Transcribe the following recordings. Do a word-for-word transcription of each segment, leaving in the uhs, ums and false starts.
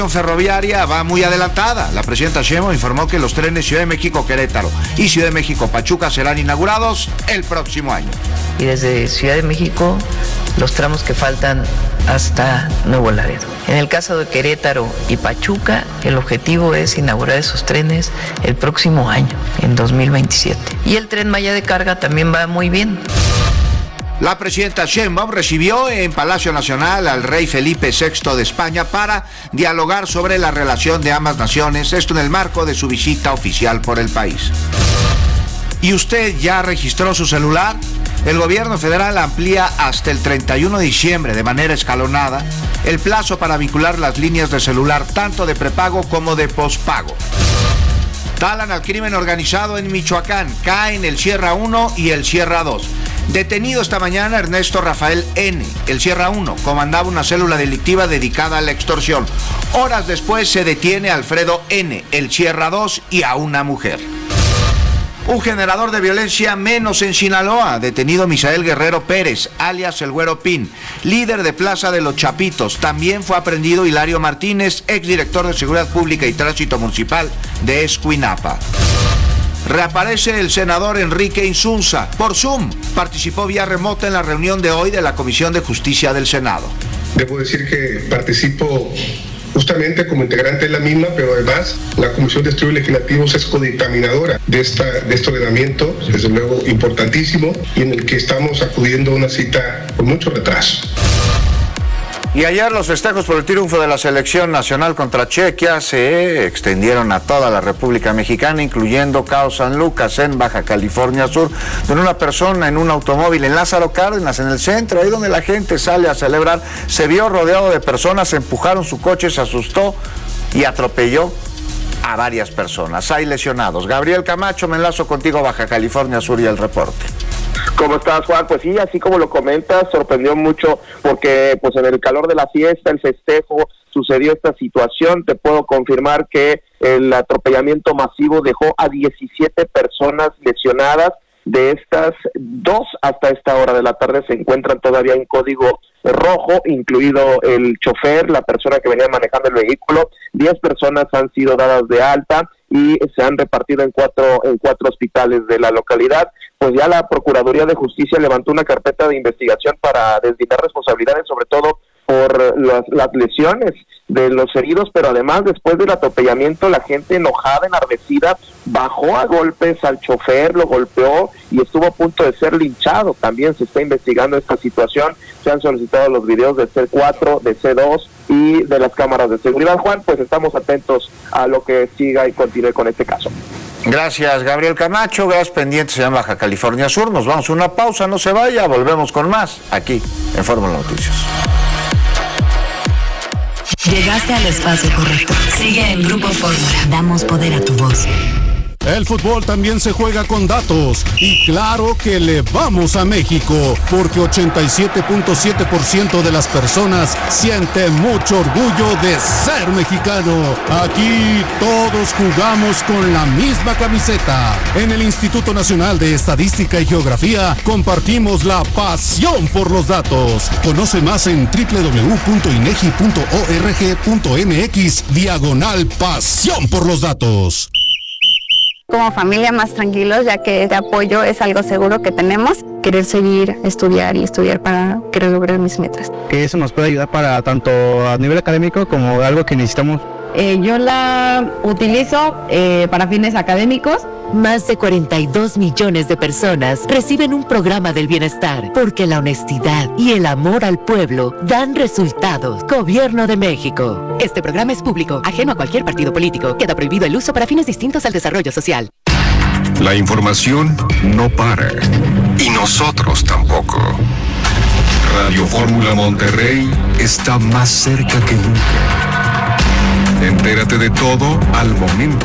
ferroviaria va muy adelantada. La presidenta Sheinbaum informó que los trenes Ciudad de México-Querétaro y Ciudad de México-Pachuca serán inaugurados el próximo año. Y desde Ciudad de México, los tramos que faltan hasta Nuevo Laredo. En el caso de Querétaro y Pachuca, el objetivo es inaugurar esos trenes el próximo año, en dos mil veintisiete. Y el Tren Maya de carga también va muy bien. La presidenta Sheinbaum recibió en Palacio Nacional al rey Felipe sexto de España para dialogar sobre la relación de ambas naciones, esto en el marco de su visita oficial por el país. ¿Y usted ya registró su celular? El gobierno federal amplía hasta el treinta y uno de diciembre de manera escalonada el plazo para vincular las líneas de celular tanto de prepago como de pospago. Talan al crimen organizado en Michoacán, caen el Sierra uno y el Sierra dos. Detenido esta mañana Ernesto Rafael N., el Sierra uno, comandaba una célula delictiva dedicada a la extorsión. Horas después se detiene a Alfredo N., el Sierra dos, y a una mujer. Un generador de violencia menos en Sinaloa, detenido Misael Guerrero Pérez, alias el Güero Pin, líder de Plaza de los Chapitos. También fue aprendido Hilario Martínez, exdirector de Seguridad Pública y Tránsito Municipal de Escuinapa. Reaparece el senador Enrique Insunza. Por Zoom, participó vía remota en la reunión de hoy de la Comisión de Justicia del Senado. Debo decir que participo justamente como integrante de la misma, pero además la Comisión de Estudios Legislativos es codictaminadora de, esta, de este ordenamiento, desde luego importantísimo, y en el que estamos acudiendo a una cita con mucho retraso. Y ayer los festejos por el triunfo de la selección nacional contra Chequia se extendieron a toda la República Mexicana, incluyendo Caos San Lucas en Baja California Sur, donde una persona en un automóvil en Lázaro Cárdenas, en el centro, ahí donde la gente sale a celebrar, se vio rodeado de personas, empujaron su coche, se asustó y atropelló a varias personas. Hay lesionados. Gabriel Camacho, me enlazo contigo, Baja California Sur, y el reporte. ¿Cómo estás, Juan? Pues sí, así como lo comentas, sorprendió mucho porque pues en el calor de la fiesta, el festejo, sucedió esta situación. Te puedo confirmar que el atropellamiento masivo dejó a diecisiete personas lesionadas. De estas, dos hasta esta hora de la tarde se encuentran todavía en código rojo, incluido el chofer, la persona que venía manejando el vehículo. Diez personas han sido dadas de alta y se han repartido en cuatro en cuatro hospitales de la localidad. Pues ya la Procuraduría de Justicia levantó una carpeta de investigación para deslindar responsabilidades, sobre todo por las, las lesiones de los heridos, pero además después del atropellamiento la gente enojada, enardecida, bajó a golpes al chofer, lo golpeó y estuvo a punto de ser linchado. También se está investigando esta situación, se han solicitado los videos de C cuatro, de C dos y de las cámaras de seguridad. Juan, pues estamos atentos a lo que siga y continúe con este caso. Gracias, Gabriel Camacho. Gracias, pendientes en Baja California Sur. Nos vamos a una pausa, no se vaya, volvemos con más aquí en Fórmula Noticias. Llegaste al espacio correcto. Sigue en Grupo Fórmula. Damos poder a tu voz. El fútbol también se juega con datos y claro que le vamos a México porque ochenta y siete punto siete por ciento de las personas siente mucho orgullo de ser mexicano. Aquí todos jugamos con la misma camiseta. En el Instituto Nacional de Estadística y Geografía compartimos la pasión por los datos. Conoce más en doble u doble u doble u punto inegi punto org punto mx diagonal pasión por los datos. Como familia más tranquilos, ya que este apoyo es algo seguro que tenemos. Querer seguir, estudiar y estudiar para querer lograr mis metas. Que eso nos puede ayudar para tanto a nivel académico como algo que necesitamos. Eh, yo la utilizo eh, para fines académicos. Más de cuarenta y dos millones de personas reciben un programa del bienestar porque la honestidad y el amor al pueblo dan resultados. Gobierno de México. Este programa es público, ajeno a cualquier partido político. Queda prohibido el uso para fines distintos al desarrollo social. La información no para. Y nosotros tampoco. Radio Fórmula Monterrey está más cerca que nunca. Entérate de todo al momento.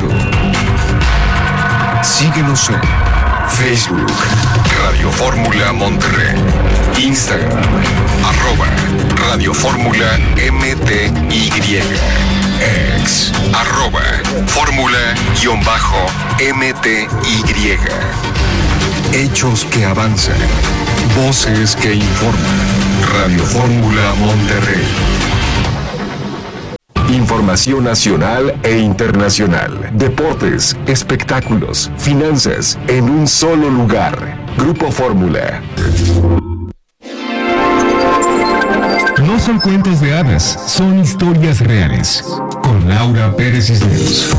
Síguenos en Facebook, Radio Fórmula Monterrey, Instagram, arroba Radio Fórmula M T Y, ex, arroba Fórmula-M T Y. Hechos que avanzan, voces que informan. Radio Fórmula Monterrey. Información nacional e internacional, deportes, espectáculos, finanzas, en un solo lugar. Grupo Fórmula. No son cuentos de hadas, son historias reales. Con Laura Pérez Cisneros.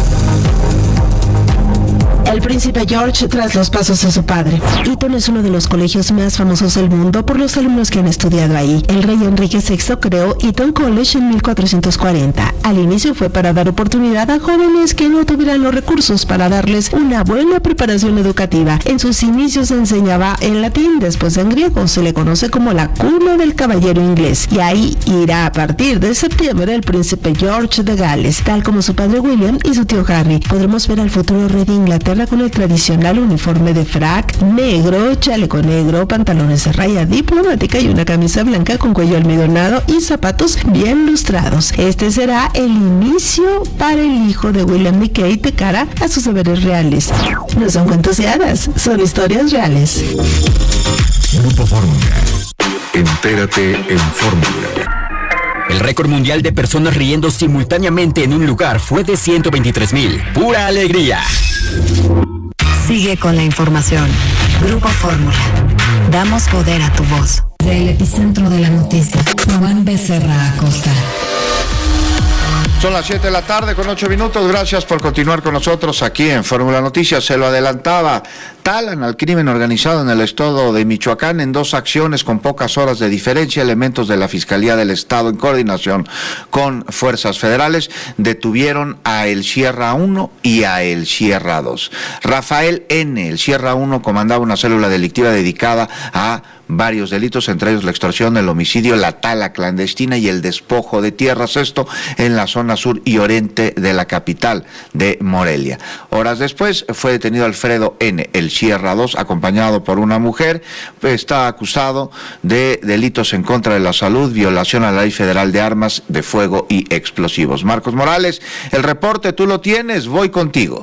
El príncipe George tras los pasos de su padre. Eton es uno de los colegios más famosos del mundo por los alumnos que han estudiado ahí. El rey Enrique sexto creó Eton College en mil cuatrocientos cuarenta. Al inicio fue para dar oportunidad a jóvenes que no tuvieran los recursos para darles una buena preparación educativa. En sus inicios se enseñaba en latín, después en griego. Se le conoce como la cuna del caballero inglés. Y ahí irá a partir de septiembre el príncipe George de Gales, tal como su padre William y su tío Harry. Podremos ver al futuro rey de Inglaterra con el tradicional uniforme de frac negro, chaleco negro, pantalones de raya diplomática y una camisa blanca con cuello almidonado y zapatos bien lustrados. Este será el inicio para el hijo de William y Kate de cara a sus deberes reales. No son cuentos de hadas, son historias reales. Grupo Fórmula. Entérate en Fórmula. El récord mundial de personas riendo simultáneamente en un lugar fue de ciento veintitrés mil. ¡Pura alegría! Sigue con la información. Grupo Fórmula. Damos poder a tu voz. Del epicentro de la noticia. Juan Becerra Acosta. Son las siete de la tarde con ocho minutos. Gracias por continuar con nosotros aquí en Fórmula Noticias. Se lo adelantaba. Talan al crimen organizado en el estado de Michoacán en dos acciones con pocas horas de diferencia. Elementos de la Fiscalía del Estado en coordinación con fuerzas federales detuvieron a el Sierra uno y a el Sierra dos. Rafael N., el Sierra uno, comandaba una célula delictiva dedicada a varios delitos, entre ellos la extorsión, el homicidio, la tala clandestina y el despojo de tierras, esto en la zona sur y oriente de la capital de Morelia. Horas después fue detenido Alfredo N., el Sierra dos, acompañado por una mujer. Está acusado de delitos en contra de la salud, violación a la Ley Federal de Armas de Fuego y Explosivos. Marcos Morales, el reporte tú lo tienes, voy contigo.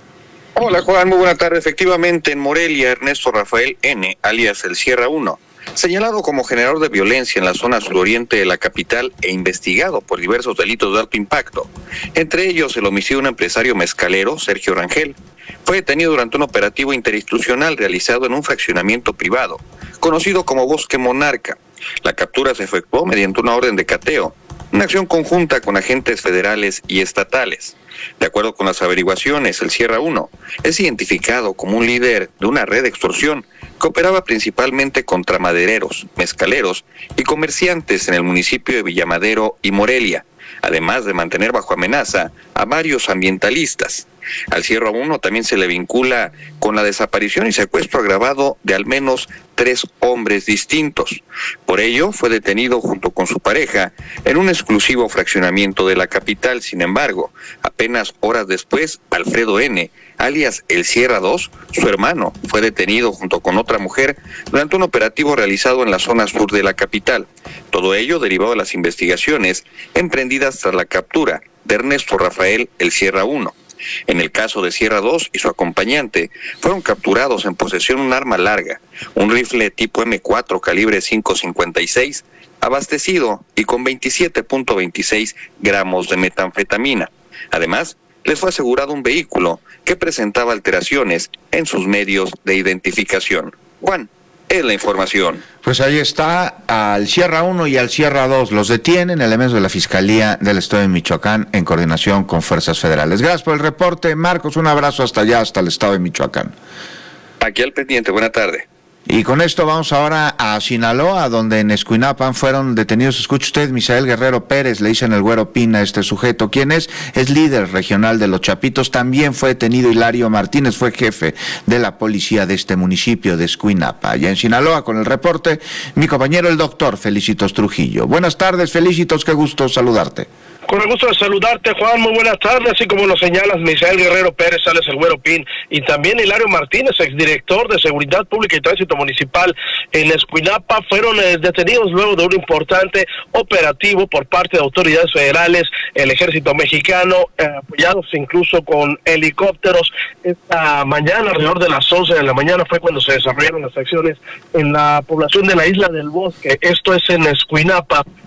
Hola Juan, muy buena tarde. Efectivamente, en Morelia, Ernesto Rafael N., alias el Sierra uno, señalado como generador de violencia en la zona suroriente de la capital e investigado por diversos delitos de alto impacto, entre ellos el homicidio de un empresario mezcalero, Sergio Rangel, fue detenido durante un operativo interinstitucional realizado en un fraccionamiento privado, conocido como Bosque Monarca. La captura se efectuó mediante una orden de cateo, una acción conjunta con agentes federales y estatales. De acuerdo con las averiguaciones, el Sierra uno es identificado como un líder de una red de extorsión que operaba principalmente contra madereros, mezcaleros y comerciantes en el municipio de Villamadero y Morelia, además de mantener bajo amenaza a varios ambientalistas. Al Sierra uno también se le vincula con la desaparición y secuestro agravado de al menos tres hombres distintos. Por ello, fue detenido junto con su pareja en un exclusivo fraccionamiento de la capital. Sin embargo, apenas horas después, Alfredo N., alias el Sierra dos, su hermano, fue detenido junto con otra mujer durante un operativo realizado en la zona sur de la capital. Todo ello derivado de las investigaciones emprendidas tras la captura de Ernesto Rafael el Sierra uno. En el caso de Sierra dos y su acompañante, fueron capturados en posesión de un arma larga, un rifle tipo eme cuatro calibre cinco cincuenta y seis, abastecido y con veintisiete punto veintiséis gramos de metanfetamina. Además, les fue asegurado un vehículo que presentaba alteraciones en sus medios de identificación. Juan, es la información. Pues ahí está, al Sierra uno y al Sierra dos los detienen elementos de la Fiscalía del Estado de Michoacán en coordinación con fuerzas federales. Gracias por el reporte, Marcos, un abrazo hasta allá, hasta el Estado de Michoacán. Aquí al pendiente, buena tarde. Y con esto vamos ahora a Sinaloa, donde en Escuinapan fueron detenidos, escuche usted, Misael Guerrero Pérez, le dicen el Güero Pina a este sujeto. ¿Quién es? Es líder regional de Los Chapitos. También fue detenido Hilario Martínez, fue jefe de la policía de este municipio de Escuinapa. Allá en Sinaloa, con el reporte, mi compañero el doctor Felicitos Trujillo. Buenas tardes, Felicitos, qué gusto saludarte. Con el gusto de saludarte, Juan, muy buenas tardes, así como lo señalas, Misael Guerrero Pérez, alias el Güero Pin, y también Hilario Martínez, exdirector de Seguridad Pública y Tránsito Municipal en Escuinapa, fueron eh, detenidos luego de un importante operativo por parte de autoridades federales, el Ejército Mexicano, eh, apoyados incluso con helicópteros. Esta mañana, alrededor de las once de la mañana, fue cuando se desarrollaron las acciones en la población de la Isla del Bosque, esto es en Escuinapa.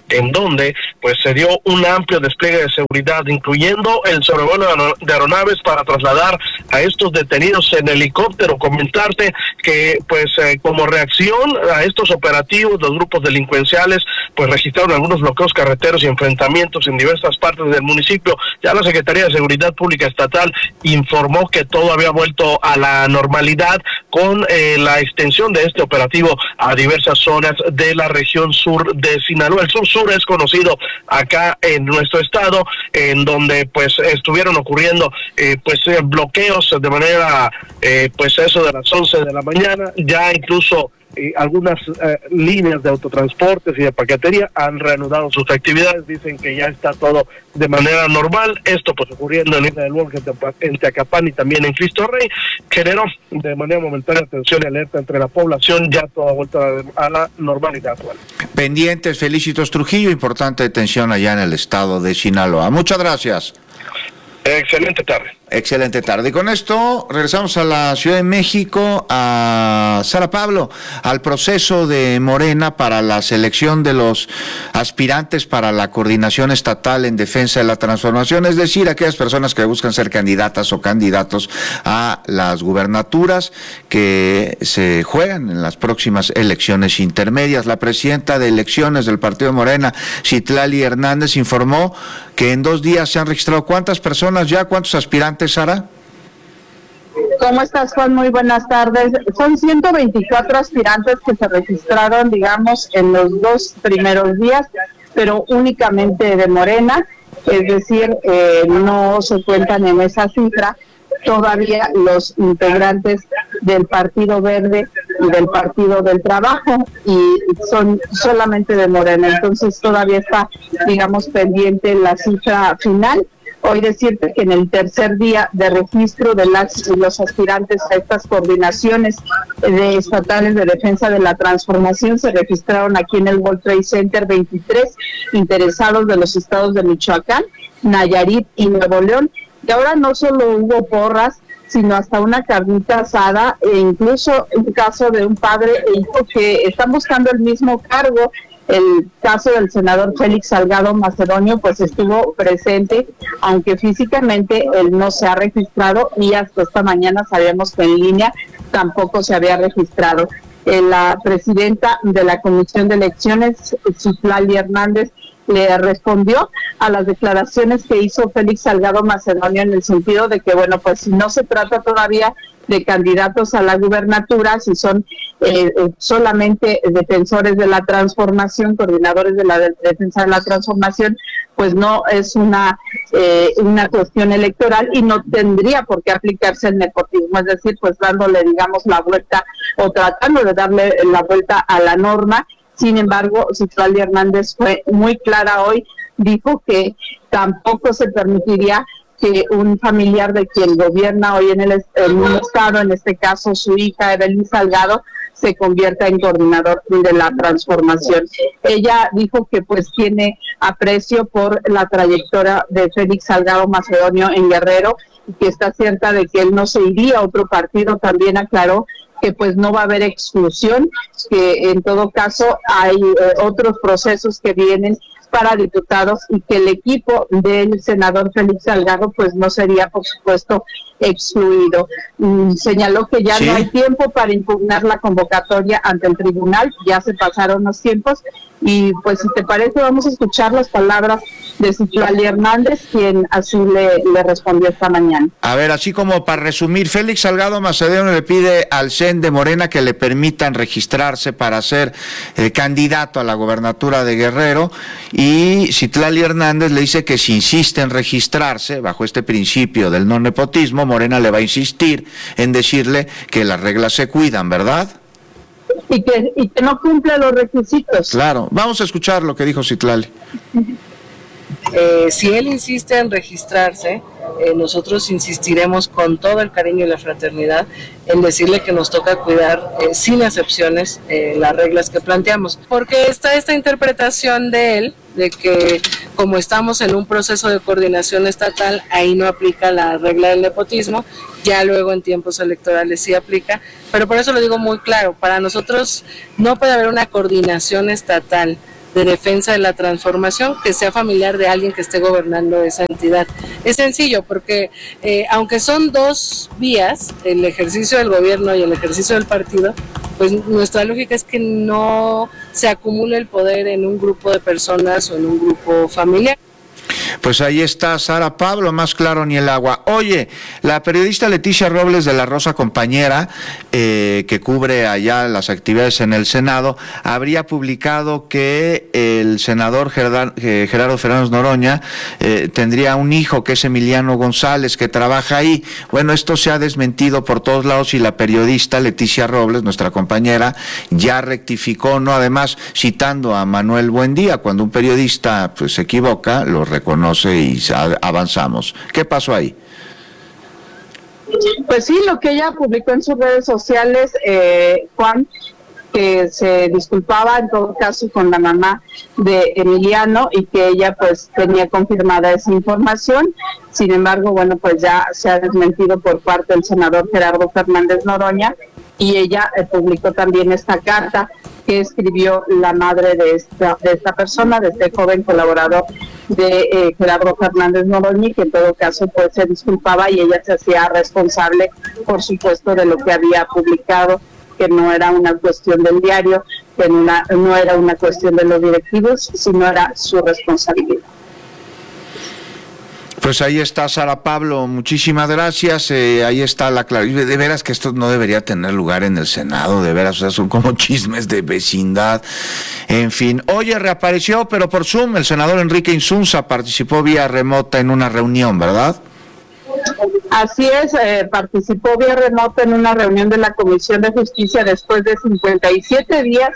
en donde pues se dio un amplio despliegue de seguridad, incluyendo el sobrevuelo de aeronaves para trasladar a estos detenidos en helicóptero. Comentarte que pues eh, como reacción a estos operativos, los grupos delincuenciales pues registraron algunos bloqueos carreteros y enfrentamientos en diversas partes del municipio. Ya la Secretaría de Seguridad Pública Estatal informó que todo había vuelto a la normalidad con eh, la extensión de este operativo a diversas zonas de la región sur de Sinaloa. El sur-sur es conocido acá en nuestro estado, en donde pues estuvieron ocurriendo eh, pues eh, bloqueos de manera eh, pues eso de las once de la mañana. Ya incluso eh, algunas eh, líneas de autotransportes y de paquetería han reanudado sus actividades. Dicen que ya está todo de manera normal. Esto pues ocurriendo en Isla del Bosque, en Teacapán y también en Cristo Rey. Generó de manera momentánea tensión y alerta entre la población. Ya toda vuelta a la normalidad actual. Pendientes, Felicitos Trujillo, importante detención allá en el estado de Sinaloa. Muchas gracias. Excelente tarde. Excelente tarde. Y con esto regresamos a la Ciudad de México, a Sara Pablo, al proceso de Morena para la selección de los aspirantes para la coordinación estatal en defensa de la transformación, es decir, aquellas personas que buscan ser candidatas o candidatos a las gubernaturas que se juegan en las próximas elecciones intermedias. La presidenta de elecciones del partido de Morena, Citlali Hernández, informó que en dos días se han registrado ¿cuántas personas ya? ¿Cuántos aspirantes, Sara? ¿Cómo estás, Juan? Muy buenas tardes. Son ciento veinticuatro aspirantes que se registraron, digamos, en los dos primeros días, pero únicamente de Morena, es decir, eh, no se cuentan en esa cifra todavía los integrantes del Partido Verde y del Partido del Trabajo, y son solamente de Morena. Entonces todavía está, digamos, pendiente la cifra final. Hoy decirte que en el tercer día de registro de las y los aspirantes a estas coordinaciones de estatales de defensa de la transformación se registraron aquí en el World Trade Center veintitrés interesados de los estados de Michoacán, Nayarit y Nuevo León. Y ahora no solo hubo porras, sino hasta una carnita asada, e incluso un caso de un padre e hijo que están buscando el mismo cargo. El caso del senador Félix Salgado Macedonio pues estuvo presente, aunque físicamente él no se ha registrado, y hasta esta mañana sabemos que en línea tampoco se había registrado. Eh, la presidenta de la Comisión de Elecciones, Citlali Hernández, le respondió a las declaraciones que hizo Félix Salgado Macedonio, en el sentido de que, bueno, pues si no se trata todavía de candidatos a la gubernatura, si son eh, solamente defensores de la transformación, coordinadores de la de defensa de la transformación, pues no es una eh, una cuestión electoral y no tendría por qué aplicarse el nepotismo, es decir, pues dándole, digamos, la vuelta o tratando de darle la vuelta a la norma. Sin embargo, Citlali Hernández fue muy clara hoy, dijo que tampoco se permitiría que un familiar de quien gobierna hoy en el en un estado, en este caso su hija Evelyn Salgado, se convierta en coordinador de la transformación. Ella dijo que pues tiene aprecio por la trayectoria de Félix Salgado Macedonio en Guerrero y que está cierta de que él no se iría a otro partido. También aclaró que pues no va a haber exclusión, que en todo caso hay eh, otros procesos que vienen para diputados y que el equipo del senador Félix Salgado pues no sería, por supuesto, excluido. Mm, señaló que ya ¿Sí? no hay tiempo para impugnar la convocatoria ante el tribunal, ya se pasaron los tiempos, y pues si te parece vamos a escuchar las palabras de Citlali Hernández, quien así le, le respondió esta mañana. A ver, así como para resumir, Félix Salgado Macedonio le pide al C E N de Morena que le permitan registrarse para ser eh, candidato a la gobernatura de Guerrero, y Citlali Hernández le dice que si insiste en registrarse bajo este principio del no nepotismo, Morena le va a insistir en decirle que las reglas se cuidan, ¿verdad? Y que, y que no cumple los requisitos. Claro, vamos a escuchar lo que dijo Citlali. Eh, si él insiste en registrarse, eh, nosotros insistiremos con todo el cariño y la fraternidad en decirle que nos toca cuidar eh, sin excepciones eh, las reglas que planteamos, porque está esta interpretación de él de que como estamos en un proceso de coordinación estatal, ahí no aplica la regla del nepotismo, ya luego en tiempos electorales sí aplica, pero por eso lo digo muy claro, para nosotros no puede haber una coordinación estatal de defensa de la transformación, que sea familiar de alguien que esté gobernando esa entidad. Es sencillo porque eh, aunque son dos vías, el ejercicio del gobierno y el ejercicio del partido, pues nuestra lógica es que no se acumule el poder en un grupo de personas o en un grupo familiar. Pues ahí está Sara Pablo, más claro ni el agua. Oye, la periodista Leticia Robles de La Rosa Compañera, eh, que cubre allá las actividades en el Senado, habría publicado que el senador Gerardo, eh, Gerardo Fernández Noroña eh, tendría un hijo que es Emiliano González, que trabaja ahí. Bueno, esto se ha desmentido por todos lados y la periodista Leticia Robles, nuestra compañera, ya rectificó, ¿no? Además, citando a Manuel Buendía, cuando un periodista pues se equivoca, lo reconoce y avanzamos. ¿Qué pasó ahí? Pues sí, lo que ella publicó en sus redes sociales, eh, Juan, que se disculpaba en todo caso con la mamá de Emiliano y que ella pues tenía confirmada esa información. Sin embargo, bueno, pues ya se ha desmentido por parte del senador Gerardo Fernández Noroña y ella eh, publicó también esta carta que escribió la madre de esta, de esta persona, de este joven colaborador de eh, Gerardo Fernández Noroña, que en todo caso pues se disculpaba y ella se hacía responsable, por supuesto, de lo que había publicado, que no era una cuestión del diario, que no, una, no era una cuestión de los directivos, sino era su responsabilidad. Pues ahí está Sara Pablo, muchísimas gracias, eh, ahí está la claridad. De veras que esto no debería tener lugar en el Senado, de veras, o sea, son como chismes de vecindad, en fin. Oye, reapareció, pero por Zoom, el senador Enrique Insunza participó vía remota en una reunión, ¿verdad? Así es, eh, participó vía remota en una reunión de la Comisión de Justicia después de cincuenta y siete días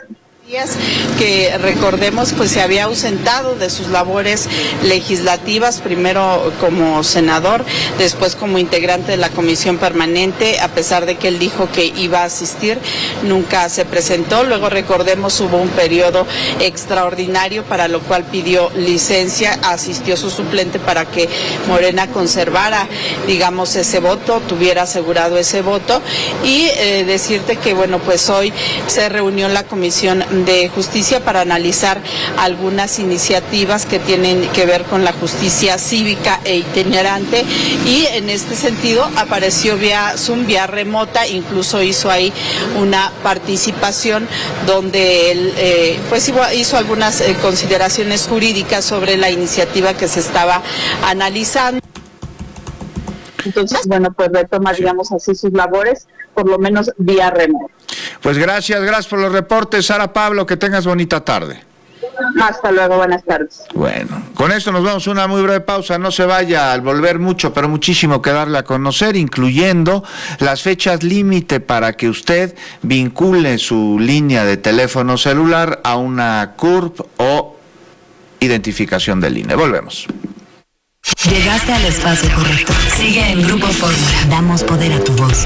que recordemos pues se había ausentado de sus labores legislativas, primero como senador, después como integrante de la comisión permanente, a pesar de que él dijo que iba a asistir, nunca se presentó. Luego recordemos hubo un periodo extraordinario para lo cual pidió licencia, asistió su suplente para que Morena conservara, digamos, ese voto, tuviera asegurado ese voto y eh, decirte que bueno, pues hoy se reunió la comisión de Justicia para analizar algunas iniciativas que tienen que ver con la justicia cívica e itinerante y en este sentido apareció vía Zoom, vía remota, incluso hizo ahí una participación donde él eh, pues hizo algunas eh, consideraciones jurídicas sobre la iniciativa que se estaba analizando. Entonces, bueno, pues retomaríamos así sus labores, por lo menos vía remota. Pues gracias, gracias por los reportes, Sara Pablo, que tengas bonita tarde. Hasta luego, buenas tardes. Bueno, con esto nos vamos a una muy breve pausa, no se vaya, al volver mucho, pero muchísimo que darle a conocer, incluyendo las fechas límite para que usted vincule su línea de teléfono celular a una C U R P o identificación del I N E. Volvemos. Llegaste al espacio correcto. Sigue en Grupo Fórmula. Damos poder a tu voz.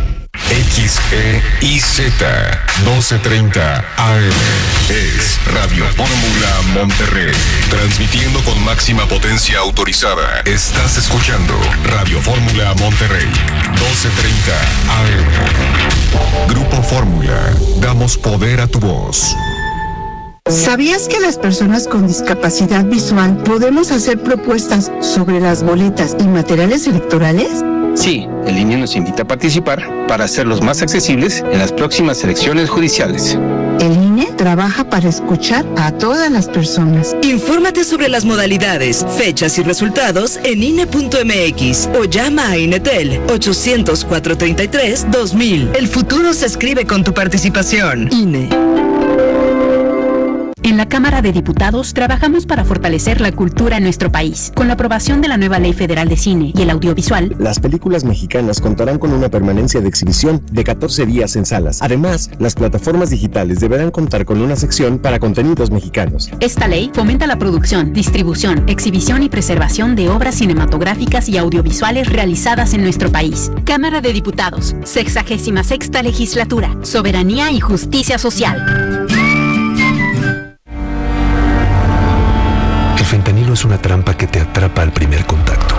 X E I Z doce treinta A M es Radio Fórmula Monterrey, transmitiendo con máxima potencia autorizada. Estás escuchando Radio Fórmula Monterrey, doce treinta A M. Grupo Fórmula, damos poder a tu voz. ¿Sabías que las personas con discapacidad visual podemos hacer propuestas sobre las boletas y materiales electorales? Sí, el I N E nos invita a participar para hacerlos más accesibles en las próximas elecciones judiciales. El I N E trabaja para escuchar a todas las personas. Infórmate sobre las modalidades, fechas y resultados en I N E punto M X o llama a INETEL ochocientos, cuatrocientos treinta y tres, dos mil. El futuro se escribe con tu participación. I N E. En la Cámara de Diputados trabajamos para fortalecer la cultura en nuestro país. Con la aprobación de la nueva Ley Federal de Cine y el audiovisual, las películas mexicanas contarán con una permanencia de exhibición de catorce días en salas. Además, las plataformas digitales deberán contar con una sección para contenidos mexicanos. Esta ley fomenta la producción, distribución, exhibición y preservación de obras cinematográficas y audiovisuales realizadas en nuestro país. Cámara de Diputados, sexagésima sexta legislatura, soberanía y justicia social. El fentanilo es una trampa que te atrapa al primer contacto.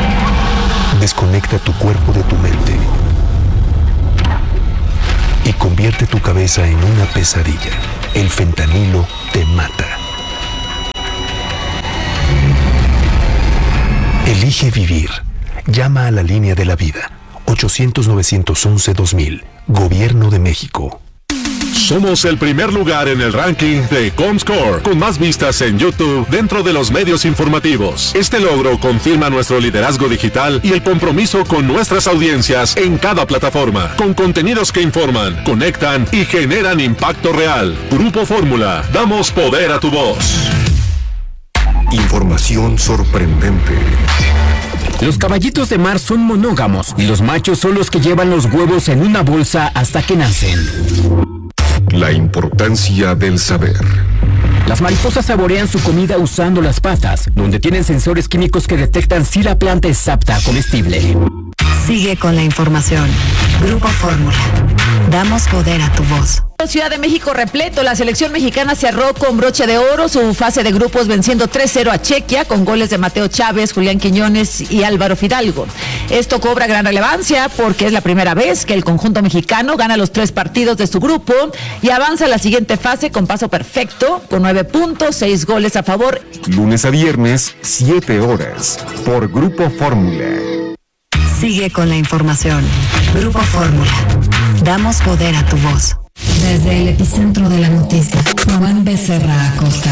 Desconecta tu cuerpo de tu mente y comienza convierte tu cabeza en una pesadilla. El fentanilo te mata. Elige vivir. Llama a la línea de la vida. ochocientos, novecientos once, dos mil. Gobierno de México. Somos el primer lugar en el ranking de Comscore, con más vistas en YouTube dentro de los medios informativos. Este logro confirma nuestro liderazgo digital y el compromiso con nuestras audiencias en cada plataforma, con contenidos que informan, conectan y generan impacto real. Grupo Fórmula, damos poder a tu voz. Información sorprendente. Los caballitos de mar son monógamos y los machos son los que llevan los huevos en una bolsa hasta que nacen. La importancia del saber. Las mariposas saborean su comida usando las patas, donde tienen sensores químicos que detectan si la planta es apta a comestible. Sigue con la información. Grupo Fórmula. Damos poder a tu voz. Ciudad de México repleto, la selección mexicana cerró con broche de oro su fase de grupos venciendo tres cero a Chequia con goles de Mateo Chávez, Julián Quiñones y Álvaro Fidalgo. Esto cobra gran relevancia porque es la primera vez que el conjunto mexicano gana los tres partidos de su grupo y avanza a la siguiente fase con paso perfecto, con nueve puntos, seis goles a favor. Lunes a viernes, siete horas, por Grupo Fórmula. Sigue con la información. Grupo Fórmula. Damos poder a tu voz. Desde el epicentro de la noticia, Juan Becerra Acosta.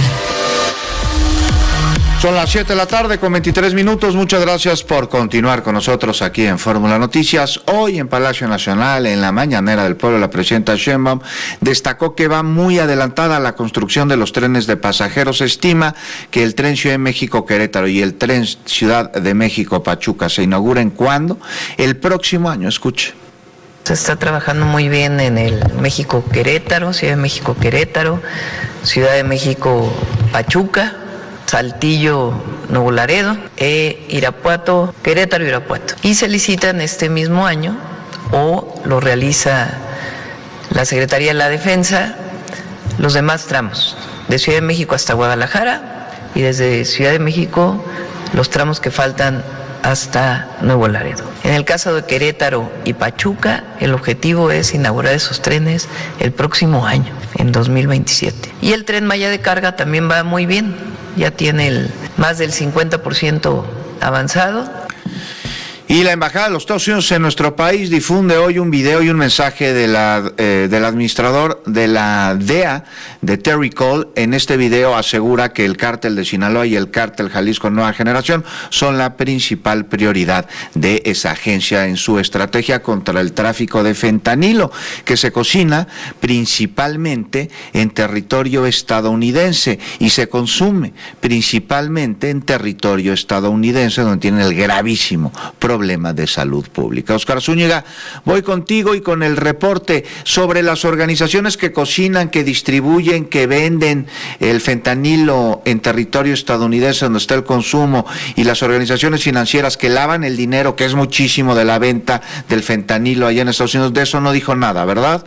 Son las siete de la tarde con veintitrés minutos. Muchas gracias por continuar con nosotros aquí en Fórmula Noticias. Hoy en Palacio Nacional, en la mañanera del pueblo, la presidenta Sheinbaum destacó que va muy adelantada la construcción de los trenes de pasajeros. Se estima que el tren Ciudad de México-Querétaro y el tren Ciudad de México-Pachuca se inauguren ¿cuándo? El próximo año. Escuche. Se está trabajando muy bien en el México-Querétaro, Ciudad de México-Querétaro, Ciudad de México-Pachuca, Saltillo, Nuevo Laredo, e Irapuato, Querétaro, Irapuato. Y se licitan este mismo año o lo realiza la Secretaría de la Defensa los demás tramos, de Ciudad de México hasta Guadalajara y desde Ciudad de México los tramos que faltan hasta Nuevo Laredo. En el caso de Querétaro y Pachuca, el objetivo es inaugurar esos trenes el próximo año, en dos mil veintisiete. Y el Tren Maya de carga también va muy bien, ya tiene el, más del cincuenta por ciento avanzado. Y la Embajada de los Estados Unidos en nuestro país difunde hoy un video y un mensaje de la, eh, del administrador de la D E A, de Terry Cole. En este video asegura que el cártel de Sinaloa y el cártel Jalisco Nueva Generación son la principal prioridad de esa agencia en su estrategia contra el tráfico de fentanilo, que se cocina principalmente en territorio estadounidense y se consume principalmente en territorio estadounidense, donde tienen el gravísimo problema problema de salud pública. Óscar Zúñiga, voy contigo y con el reporte sobre las organizaciones que cocinan, que distribuyen, que venden el fentanilo en territorio estadounidense donde está el consumo, y las organizaciones financieras que lavan el dinero, que es muchísimo de la venta del fentanilo allá en Estados Unidos. De eso no dijo nada, ¿verdad?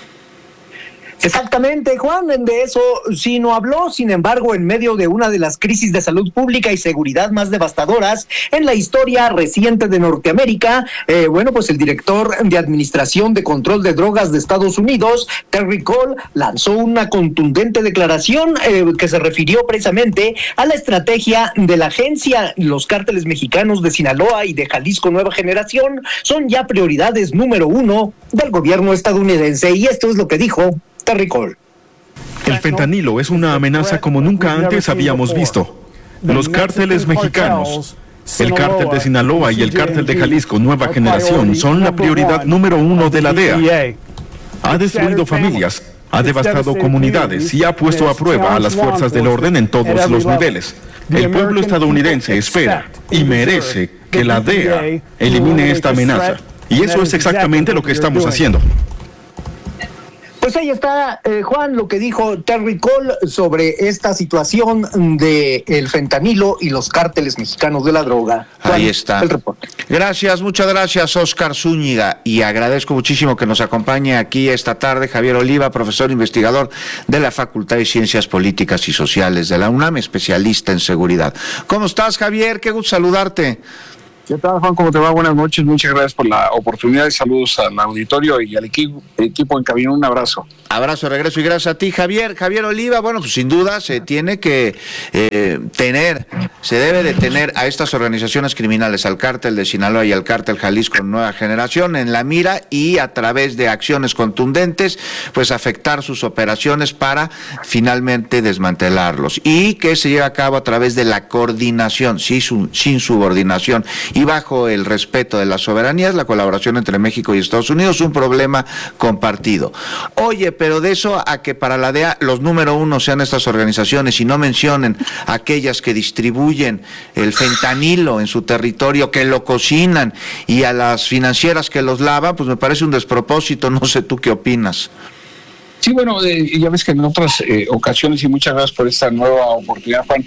Exactamente, Juan, de eso sí no habló. Sin embargo, en medio de una de las crisis de salud pública y seguridad más devastadoras en la historia reciente de Norteamérica, eh, bueno, pues el director de Administración de Control de Drogas de Estados Unidos, Terry Cole, lanzó una contundente declaración eh, que se refirió precisamente a la estrategia de la agencia. Los cárteles mexicanos de Sinaloa y de Jalisco Nueva Generación son ya prioridades número uno del gobierno estadounidense, y esto es lo que dijo Terry Cole. El fentanilo es una amenaza como nunca antes habíamos visto. Los cárteles mexicanos, el cártel de Sinaloa y el cártel de Jalisco Nueva Generación son la prioridad número uno de la D E A. Ha destruido familias, ha devastado comunidades y ha puesto a prueba a las fuerzas del orden en todos los niveles. El pueblo estadounidense espera y merece que la D E A elimine esta amenaza. Y eso es exactamente lo que estamos haciendo. Pues ahí está, eh, Juan, lo que dijo Terry Cole sobre esta situación de el fentanilo y los cárteles mexicanos de la droga. Juan, ahí está. El reporte. Gracias, muchas gracias, Óscar Zúñiga, y agradezco muchísimo que nos acompañe aquí esta tarde Javier Oliva, profesor investigador de la Facultad de Ciencias Políticas y Sociales de la UNAM, especialista en seguridad. ¿Cómo estás, Javier? Qué gusto saludarte. ¿Qué tal, Juan? ¿Cómo te va? Buenas noches. Muchas gracias por la oportunidad y saludos al auditorio y al equipo, equipo en cabina. Un abrazo. Abrazo, regreso y gracias a ti, Javier. Javier Oliva, bueno, pues sin duda se tiene que eh, tener, se debe de tener a estas organizaciones criminales, al cártel de Sinaloa y al cártel Jalisco Nueva Generación en la mira y a través de acciones contundentes, pues afectar sus operaciones para finalmente desmantelarlos y que se lleve a cabo a través de la coordinación, sí, su, sin subordinación y bajo el respeto de las soberanías, la colaboración entre México y Estados Unidos, un problema compartido. Oye, pero de eso a que para la D E A los número uno sean estas organizaciones y no mencionen aquellas que distribuyen el fentanilo en su territorio, que lo cocinan, y a las financieras que los lavan, pues me parece un despropósito. No sé tú qué opinas. Sí, bueno, eh, ya ves que en otras eh, ocasiones, y muchas gracias por esta nueva oportunidad, Juan,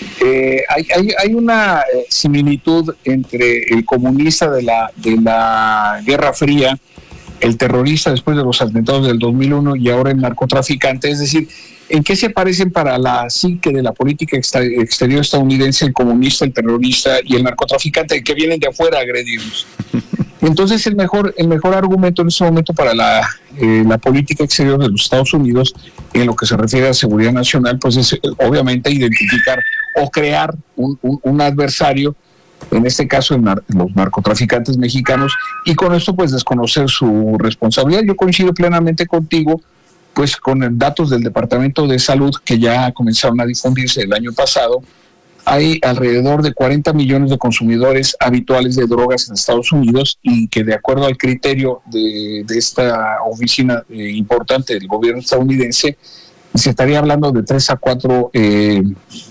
eh, hay, hay, hay una eh, similitud entre el comunista de la, de la Guerra Fría, el terrorista después de los atentados del dos mil uno y ahora el narcotraficante. Es decir, ¿en qué se parecen para la psique de la política exterior estadounidense el comunista, el terrorista y el narcotraficante, que vienen de afuera a agredirnos? Entonces el mejor el mejor argumento en este momento para la, eh, la política exterior de los Estados Unidos en lo que se refiere a seguridad nacional, pues es obviamente identificar o crear un, un, un adversario, en este caso el nar los narcotraficantes mexicanos, y con esto pues desconocer su responsabilidad. Yo coincido plenamente contigo, pues con datos del Departamento de Salud que ya comenzaron a difundirse el año pasado. Hay alrededor de cuarenta millones de consumidores habituales de drogas en Estados Unidos, y que de acuerdo al criterio de, de esta oficina eh, importante del gobierno estadounidense, se estaría hablando de tres a cuatro eh,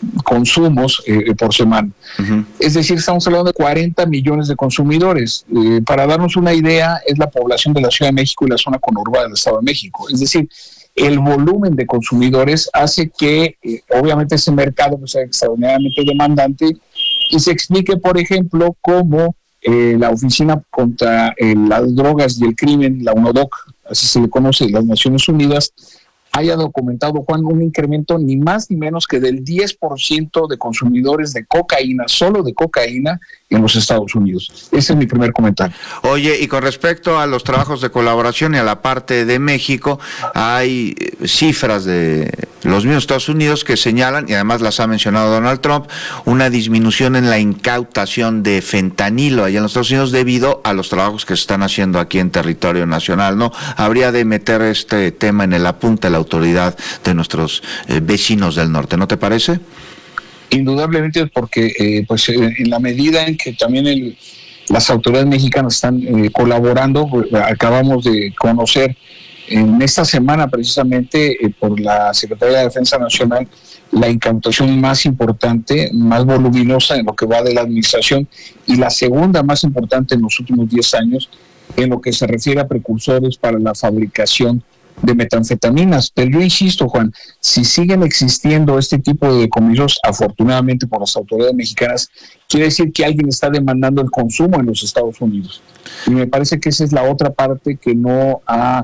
consumos eh, por semana. Uh-huh. Es decir, estamos hablando de cuarenta millones de consumidores. Eh, para darnos una idea, es la población de la Ciudad de México y la zona conurbada del Estado de México. Es decir, el volumen de consumidores hace que eh, obviamente ese mercado pues, sea extraordinariamente demandante, y se explique, por ejemplo, cómo eh, la Oficina contra eh, las Drogas y el Crimen, la UNODOC, así se le conoce, de las Naciones Unidas, haya documentado, Juan, un incremento ni más ni menos que del diez por ciento de consumidores de cocaína, solo de cocaína, en los Estados Unidos. Ese es mi primer comentario. Oye, y con respecto a los trabajos de colaboración y a la parte de México, hay cifras de los mismos Estados Unidos que señalan, y además las ha mencionado Donald Trump, una disminución en la incautación de fentanilo allá en los Estados Unidos debido a los trabajos que se están haciendo aquí en territorio nacional, ¿no? Habría de meter este tema en el apunte a la autoridad de nuestros eh, vecinos del norte, ¿no te parece? Indudablemente, porque eh, pues eh, en la medida en que también el, las autoridades mexicanas están eh, colaborando, pues, acabamos de conocer en esta semana precisamente eh, por la Secretaría de Defensa Nacional la incautación más importante, más voluminosa en lo que va de la administración, y la segunda más importante en los últimos diez años en lo que se refiere a precursores para la fabricación de metanfetaminas. Pero yo insisto, Juan, si siguen existiendo este tipo de decomisos, afortunadamente por las autoridades mexicanas, quiere decir que alguien está demandando el consumo en los Estados Unidos. Y me parece que esa es la otra parte que no ha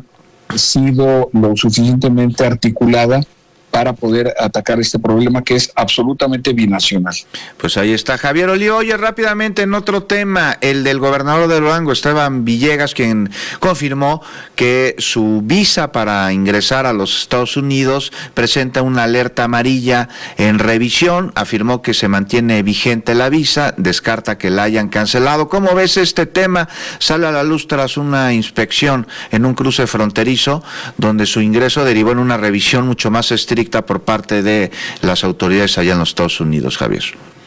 sido lo suficientemente articulada para poder atacar este problema, que es absolutamente binacional. Pues ahí está Javier Oliva. Oye, rápidamente en otro tema, el del gobernador de Durango, Esteban Villegas, quien confirmó que su visa para ingresar a los Estados Unidos presenta una alerta amarilla en revisión. Afirmó que se mantiene vigente la visa, descarta que la hayan cancelado. ¿Cómo ves este tema? Sale a la luz tras una inspección en un cruce fronterizo, donde su ingreso derivó en una revisión mucho más estricta por parte de las autoridades allá en los Estados Unidos, Javier.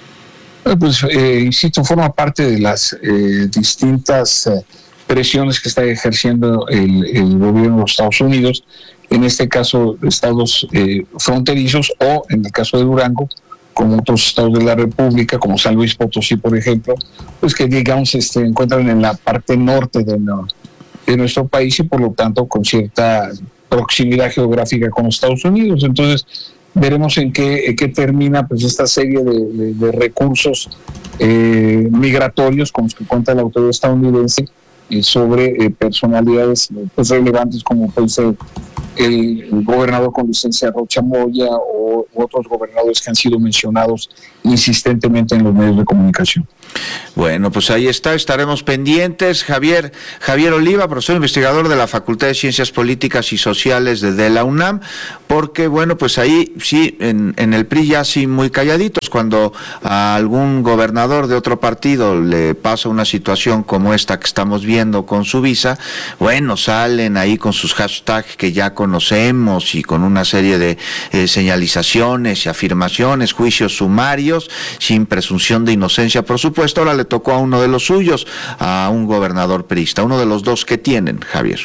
Pues, eh, insisto, forma parte de las eh, distintas eh, presiones que está ejerciendo el, el gobierno de los Estados Unidos, en este caso estados eh, fronterizos, o en el caso de Durango, como otros estados de la República, como San Luis Potosí, por ejemplo, pues que digamos se este, encuentran en la parte norte de, no, de nuestro país, y por lo tanto con cierta proximidad geográfica con los Estados Unidos. Entonces veremos en qué, en qué termina pues esta serie de, de, de recursos eh, migratorios con los que cuenta la autoridad estadounidense eh, sobre eh, personalidades pues, relevantes como puede ser el, el gobernador con licencia Rocha Moya o otros gobernadores que han sido mencionados insistentemente en los medios de comunicación. Bueno, pues ahí está, estaremos pendientes. Javier Javier Oliva, profesor investigador de la Facultad de Ciencias Políticas y Sociales de, de la UNAM, porque bueno, pues ahí sí, en, en el P R I ya sí muy calladitos, cuando a algún gobernador de otro partido le pasa una situación como esta que estamos viendo con su visa, bueno, salen ahí con sus hashtags que ya conocemos y con una serie de eh, señalizaciones y afirmaciones, juicios sumarios, sin presunción de inocencia, por supuesto. Ahora le tocó a uno de los suyos, a un gobernador priista, uno de los dos que tienen, Javier.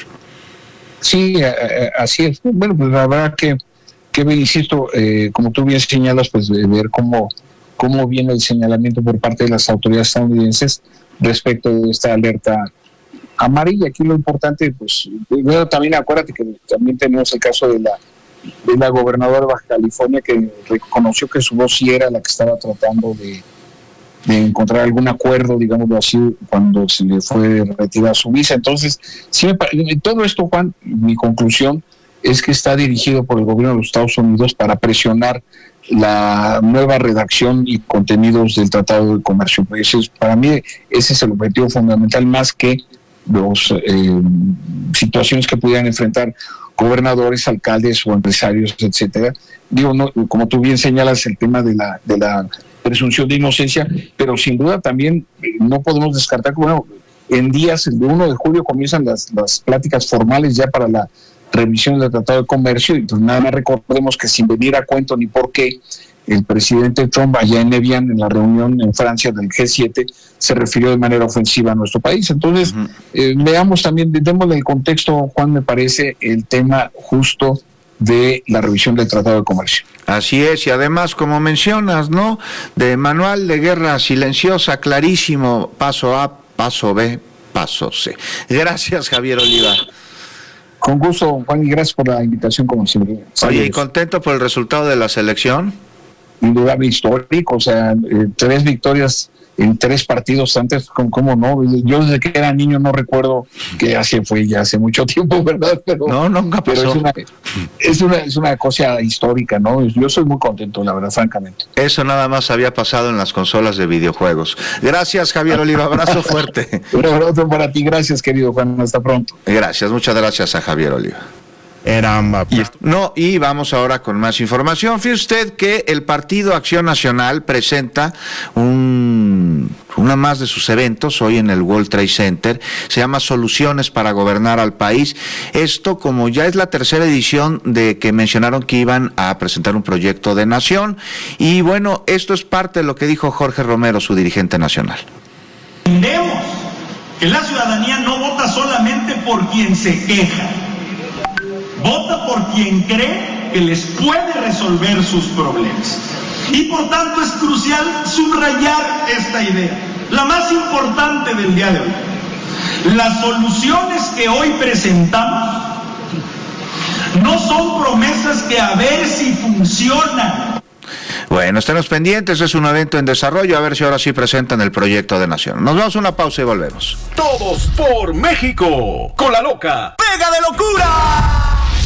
Sí, así es. Bueno, pues la verdad que, que insisto, eh, como tú bien señalas, pues de ver cómo, cómo viene el señalamiento por parte de las autoridades estadounidenses respecto de esta alerta amarilla. Aquí lo importante, pues, bueno, también acuérdate que también tenemos el caso de la de la gobernadora de Baja California, que reconoció que su voz sí era la que estaba tratando de de encontrar algún acuerdo, digámoslo así, cuando se le fue retirada su visa. Entonces, sí me parece, todo esto, Juan, mi conclusión es que está dirigido por el gobierno de los Estados Unidos para presionar la nueva redacción y contenidos del Tratado de Comercio. Ese es, para mí, ese es el objetivo fundamental, más que los eh, situaciones que pudieran enfrentar gobernadores, alcaldes o empresarios, etcétera. Digo, no, como tú bien señalas, el tema de la de la presunción de inocencia, pero sin duda también no podemos descartar que, bueno, en días, el uno de julio comienzan las, las pláticas formales ya para la revisión del Tratado de Comercio, y pues nada más recordemos que sin venir a cuento ni por qué, el presidente Trump allá en Evian, en la reunión en Francia del G siete, se refirió de manera ofensiva a nuestro país. Entonces, uh-huh. eh, veamos también, démosle el contexto, Juan, me parece el tema justo de la revisión del Tratado de Comercio. Así es, y además, como mencionas, ¿no?, de manual de guerra silenciosa, clarísimo, paso A, paso B, paso C. Gracias, Javier Oliva. Con gusto, Juan, y gracias por la invitación, como siempre. Oye, ¿y contento por el resultado de la selección? Indudable, histórico, o sea, eh, tres victorias en tres partidos antes, ¿cómo no? Yo desde que era niño no recuerdo, que hace fue ya hace mucho tiempo, ¿verdad? Pero no, nunca pasó. Pero es una, es una, es una cosa histórica, ¿no? Yo soy muy contento, la verdad, francamente. Eso nada más había pasado en las consolas de videojuegos. Gracias, Javier Oliva, abrazo fuerte. Un abrazo para ti, gracias, querido Juan, hasta pronto. Gracias, muchas gracias a Javier Oliva. No, y vamos ahora con más información. Fíjese usted que el Partido Acción Nacional presenta un, una más de sus eventos hoy en el World Trade Center. Se llama Soluciones para Gobernar al País. Esto, como ya es la tercera edición de que mencionaron que iban a presentar un proyecto de nación. Y bueno, esto es parte de lo que dijo Jorge Romero, su dirigente nacional. Entendemos que la ciudadanía no vota solamente por quien se queja. Vota por quien cree que les puede resolver sus problemas. Y por tanto es crucial subrayar esta idea, la más importante del día de hoy. Las soluciones que hoy presentamos no son promesas que a ver si funcionan. Bueno, estemos pendientes, es un evento en desarrollo, a ver si ahora sí presentan el proyecto de nación. Nos vamos a una pausa y volvemos. Todos por México, con la loca Pega de Locura.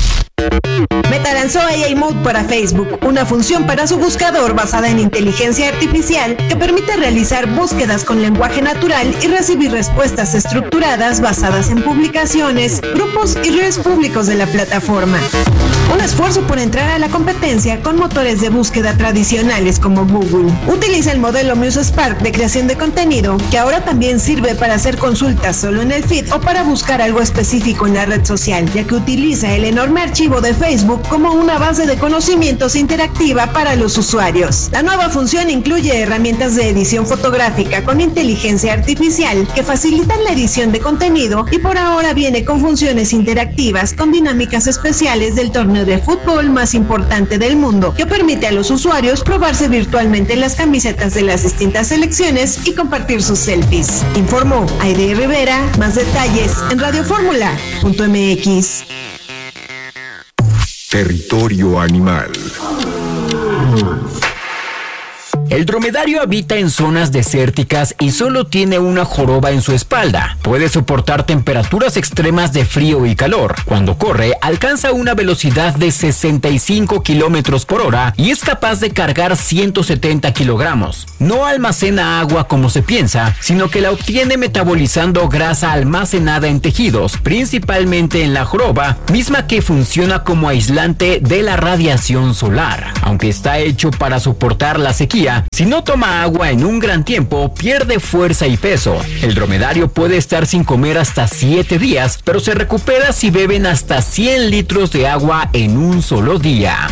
Meta lanzó A I Mode para Facebook, una función para su buscador basada en inteligencia artificial que permite realizar búsquedas con lenguaje natural y recibir respuestas estructuradas basadas en publicaciones, grupos y redes públicos de la plataforma. Un esfuerzo por entrar a la competencia con motores de búsqueda tradicionales como Google. Utiliza el modelo MuseSpark de creación de contenido, que ahora también sirve para hacer consultas solo en el feed o para buscar algo específico en la red social, ya que utiliza el enorme archivo de Facebook como una base de conocimientos interactiva para los usuarios. La nueva función incluye herramientas de edición fotográfica con inteligencia artificial que facilitan la edición de contenido y por ahora viene con funciones interactivas con dinámicas especiales del torneo de fútbol más importante del mundo, que permite a los usuarios probarse virtualmente las camisetas de las distintas selecciones y compartir sus selfies. Informó Aide Rivera. Más detalles en radio fórmula punto m x. Territorio Animal. El dromedario habita en zonas desérticas y solo tiene una joroba en su espalda. Puede soportar temperaturas extremas de frío y calor. Cuando corre, alcanza una velocidad de sesenta y cinco kilómetros por hora y es capaz de cargar ciento setenta kilogramos. No almacena agua como se piensa, sino que la obtiene metabolizando grasa almacenada en tejidos, principalmente en la joroba, misma que funciona como aislante de la radiación solar. Aunque está hecho para soportar la sequía, si no toma agua en un gran tiempo, pierde fuerza y peso. El dromedario puede estar sin comer hasta siete días, pero se recupera si beben hasta cien litros de agua en un solo día.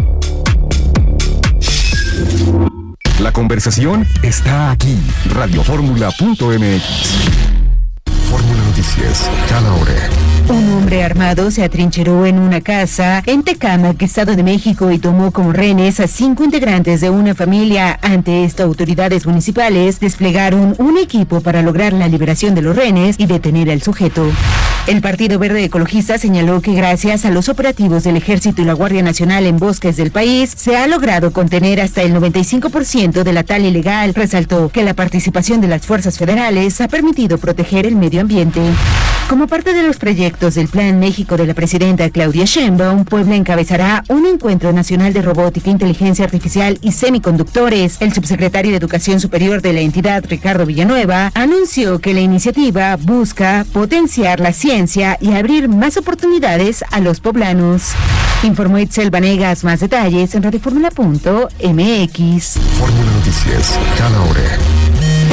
La conversación está aquí. radio fórmula punto m x. Fórmula Noticias, cada hora. Un hombre armado se atrincheró en una casa en Tecámac, Estado de México, y tomó como rehenes a cinco integrantes de una familia. Ante esto, autoridades municipales desplegaron un equipo para lograr la liberación de los rehenes y detener al sujeto. El Partido Verde Ecologista señaló que gracias a los operativos del Ejército y la Guardia Nacional en bosques del país, se ha logrado contener hasta el noventa y cinco por ciento de la tala ilegal. Resaltó que la participación de las fuerzas federales ha permitido proteger el medio ambiente. Como parte de los proyectos del Plan México de la presidenta Claudia Sheinbaum, Puebla encabezará un encuentro nacional de robótica, inteligencia artificial y semiconductores. El subsecretario de Educación Superior de la entidad, Ricardo Villanueva, anunció que la iniciativa busca potenciar la ciencia y abrir más oportunidades a los poblanos. Informó Itzel Vanegas. Más detalles en radio fórmula punto m x. Fórmula Noticias, cada hora.